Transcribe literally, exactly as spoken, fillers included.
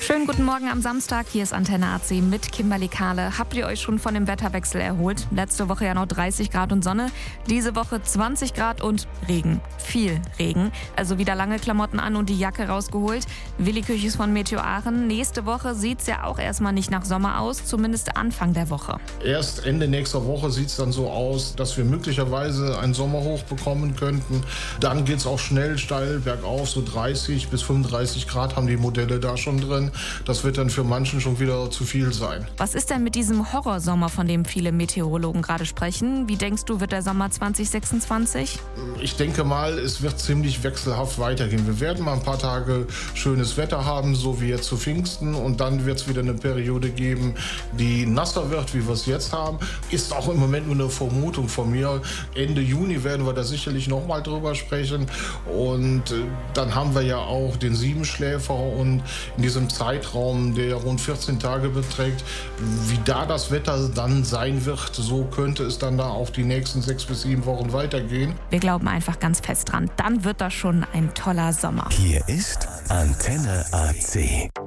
Schönen guten Morgen am Samstag, hier ist Antenne A C mit Kimberly Kahle. Habt ihr euch schon von dem Wetterwechsel erholt? Letzte Woche ja noch dreißig Grad und Sonne, diese Woche zwanzig Grad und Regen. Viel Regen, also wieder lange Klamotten an und die Jacke rausgeholt. Willi Küchis von Meteo Aachen, nächste Woche sieht es ja auch erstmal nicht nach Sommer aus, zumindest Anfang der Woche. Erst Ende nächster Woche sieht es dann so aus, dass wir möglicherweise ein Sommerhoch bekommen könnten. Dann geht es auch schnell steil bergauf, so dreißig bis fünfunddreißig Grad haben die Modelle da schon drin. Das wird dann für manchen schon wieder zu viel sein. Was ist denn mit diesem Horrorsommer, von dem viele Meteorologen gerade sprechen? Wie denkst du, wird der Sommer zwanzig sechsundzwanzig? Ich denke mal, es wird ziemlich wechselhaft weitergehen. Wir werden mal ein paar Tage schönes Wetter haben, so wie jetzt zu Pfingsten. Und dann wird es wieder eine Periode geben, die nasser wird, wie wir es jetzt haben. Ist auch im Moment nur eine Vermutung von mir. Ende Juni werden wir da sicherlich noch mal drüber sprechen. Und äh, dann haben wir ja auch den Siebenschläfer und in diesem Zeitraum, der rund vierzehn Tage beträgt, wie da das Wetter dann sein wird, so könnte es dann da auch die nächsten sechs bis sieben Wochen weitergehen. Wir glauben einfach ganz fest dran, dann wird das schon ein toller Sommer. Hier ist Antenne A C.